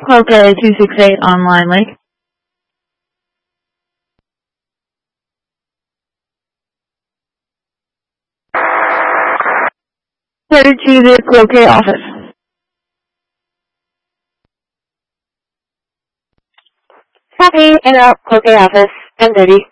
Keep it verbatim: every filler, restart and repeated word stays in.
Cloquet two six eight online link. Headed to the Cloquet office. Copy, interrupt Cloquet office, ten thirty.